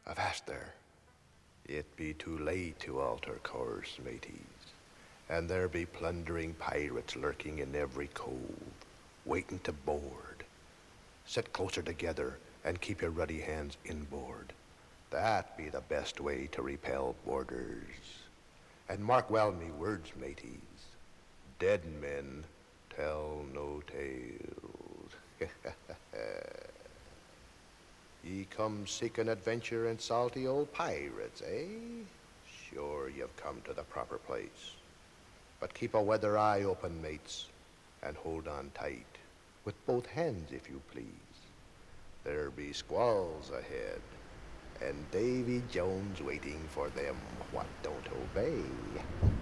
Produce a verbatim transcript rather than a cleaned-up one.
Avast there. It be too late to alter course, mateys, and there be plundering pirates lurking in every cove, waiting to board. Sit closer together and keep your ruddy hands inboard. That be the best way to repel boarders. And mark well me words, mateys. Dead men tell no tales. Ye come seeking adventure and salty old pirates, eh? Sure you've come to the proper place. But keep a weather eye open, mates, and hold on tight, with both hands if you please. There be squalls ahead, and Davy Jones waiting for them what don't obey.